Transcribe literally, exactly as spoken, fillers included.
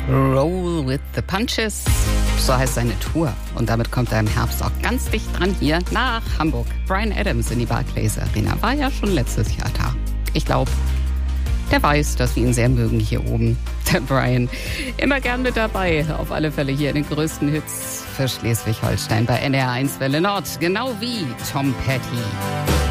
Roll with the Punches, so heißt seine Tour. Und damit kommt er im Herbst auch ganz dicht dran hier nach Hamburg. Bryan Adams in die Barclays Arena war ja schon letztes Jahr da. Ich glaube, der weiß, dass wir ihn sehr mögen hier oben. Der Bryan, immer gern mit dabei. Auf alle Fälle hier in den größten Hits für Schleswig-Holstein bei N D R eins Welle Nord. Genau wie Tom Petty.